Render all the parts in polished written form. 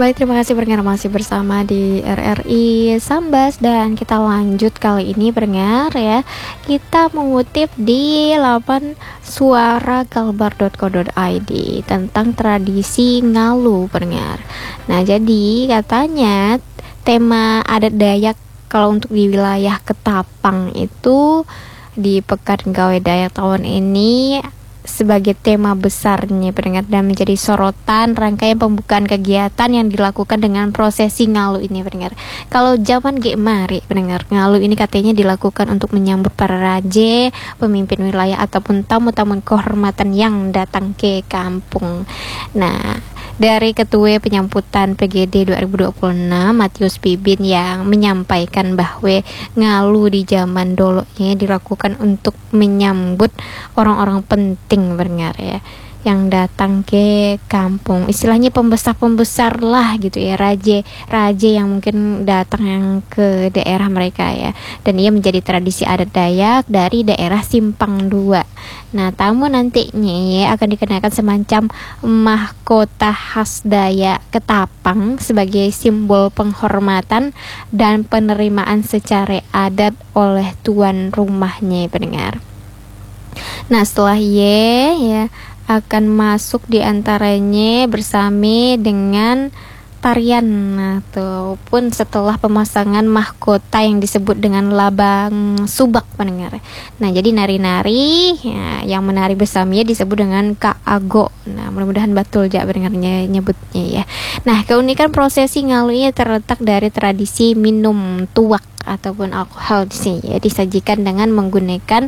Baik, terima kasih pendengar, masih bersama di RRI Sambas, dan kita lanjut kali ini pendengar ya. Kita mengutip di laman suarakalbar.co.id tentang tradisi Ngalu pendengar. Nah, jadi katanya tema adat Dayak kalau untuk di wilayah Ketapang itu di Pekan Gawe Dayak tahun ini sebagai tema besarnya pendengar, dan menjadi sorotan rangkaian pembukaan kegiatan yang dilakukan dengan prosesi Ngalu ini pendengar. Kalau zaman mari pendengar, Ngalu ini katanya dilakukan untuk menyambut para raja, pemimpin wilayah ataupun tamu-tamu kehormatan yang datang ke kampung. Nah, dari Ketua Penyambutan PGD 2026 Matius Bibin yang menyampaikan bahwa Ngalu di zaman dolonya dilakukan untuk menyambut orang-orang penting pendengar ya, yang datang ke kampung, istilahnya pembesar lah gitu ya, raja yang mungkin datang yang ke daerah mereka ya, dan ia menjadi tradisi adat Dayak dari daerah Simpang 2. Nah, tamu nantinya ya akan dikenakan semacam mahkota khas Dayak Ketapang sebagai simbol penghormatan dan penerimaan secara adat oleh tuan rumahnya pendengar. Nah, setelah ya akan masuk diantaranya bersama dengan tarian ataupun setelah pemasangan mahkota yang disebut dengan labang subak pendengar. Nah, jadi nari-nari ya, yang menari bersamanya disebut dengan Kak Ago. Nah, mudah-mudahan betul ya pendengarnya nyebutnya ya. Nah, keunikan prosesi Ngalu ini terletak dari tradisi minum tuak ataupun alkohol di sini ya, disajikan dengan menggunakan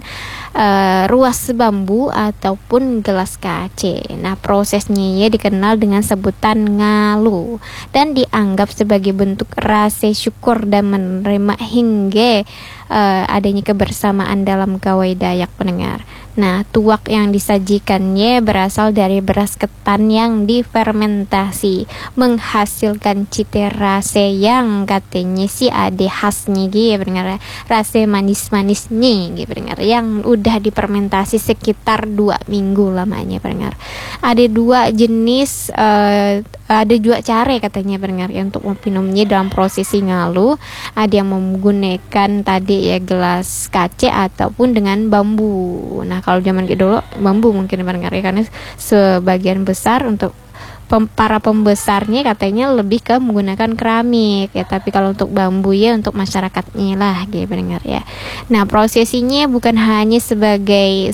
ruas bambu ataupun gelas kaca. Nah, prosesnya ya dikenal dengan sebutan Ngalu dan dianggap sebagai bentuk rasa syukur dan menerima hingga adanya kebersamaan dalam gawai Dayak pendengar. Nah, tuak yang disajikannya berasal dari beras ketan yang difermentasi, menghasilkan cita rasa yang katanya sih ada khasnya gitu pendengar, rasa manis-manisnya gitu pendengar, yang udah difermentasi sekitar 2 minggu lamanya pendengar. Ada 2 jenis ada 2 cara katanya pendengar ya untuk minumnya dalam prosesi Ngalu. Ada yang menggunakan tadi ya gelas kaca ataupun dengan bambu. Nah, kalau zaman dulu bambu mungkin pendengar ya, karena sebagian besar untuk para pembesarnya katanya lebih ke menggunakan keramik ya, tapi kalau untuk bambu ya untuk masyarakatnya lah gitu pendengar ya. Nah, prosesinya bukan hanya sebagai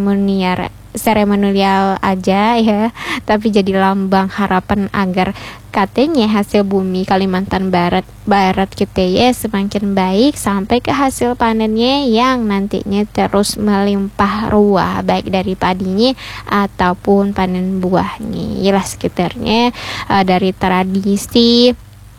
seremonial aja ya, tapi jadi lambang harapan agar katanya hasil bumi Kalimantan Barat kita ya semakin baik sampai ke hasil panennya yang nantinya terus melimpah ruah, baik dari padinya ataupun panen buahnya. Yalah sekitarnya dari tradisi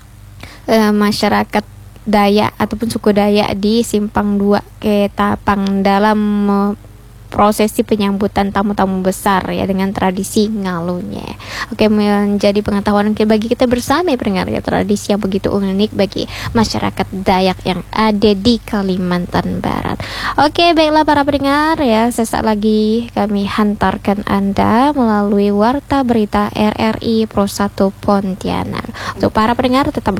masyarakat Dayak ataupun suku Dayak di Simpang 2 Ketapang dalam prosesi penyambutan tamu-tamu besar ya dengan tradisi Ngalunya. Oke, menjadi pengetahuan bagi kita bersama ya pendengar ya, tradisi yang begitu unik bagi masyarakat Dayak yang ada di Kalimantan Barat. Oke, baiklah para pendengar ya, sesaat lagi kami hantarkan Anda melalui Warta Berita RRI Pro 1 Pontianak. Untuk para pendengar tetap